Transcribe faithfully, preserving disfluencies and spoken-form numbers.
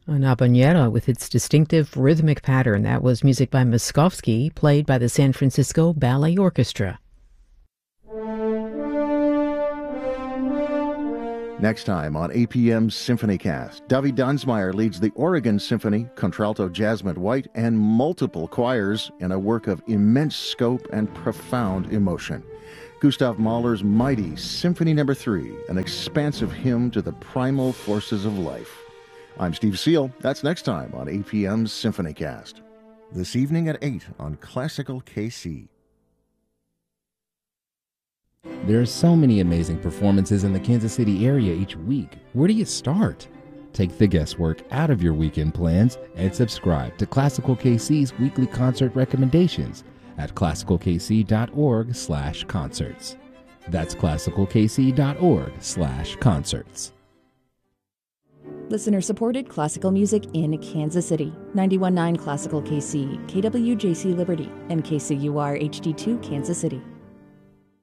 An habanera with its distinctive rhythmic pattern. That was music by Moskovsky, played by the San Francisco Ballet Orchestra. Next time on A P M's SymphonyCast, Davi Dunsmeyer leads the Oregon Symphony, contralto Jasmine White, and multiple choirs in a work of immense scope and profound emotion. Gustav Mahler's mighty Symphony Number Three, an expansive hymn to the primal forces of life. I'm Steve Seal. That's next time on A P M's SymphonyCast. This evening at eight on Classical K C. There are so many amazing performances in the Kansas City area each week. Where do you start? Take the guesswork out of your weekend plans and subscribe to Classical K C's weekly concert recommendations at classical k c dot org slash concerts. That's classical k c dot org slash concerts. Listener-supported classical music in Kansas City. ninety-one point nine Classical K C, K W J C Liberty, and K C U R H D two Kansas City.